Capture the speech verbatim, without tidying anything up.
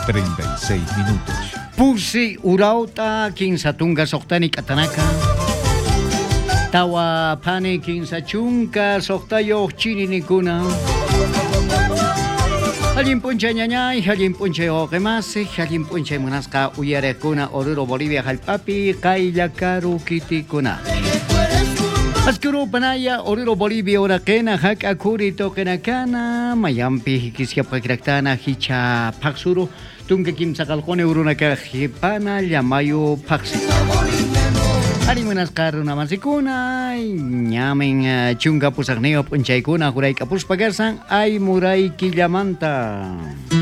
treinta y seis minutos. Pusi urauta kinsatunga soqtani katanaka. Tawa pani kinsachunka soqtayoq chirinikuna. Halin puncha ñañay, halin puncha oqemasi, halin puncha munasqa uyarekuna Oruro Bolivia halpapi qayllakaru kitikuna. Askuru panaya Oruro Bolivia orakena haka kuri tokenakana mayampi hikisyapakraktana hicha paksuru tunka kimsakalqone urunaka hipana llamayo paksi. Hari munasqaruna masikuna ñamin chunka pusaqniyo p'unchaykuna hurayqa puspakarsan ay muray killamanta.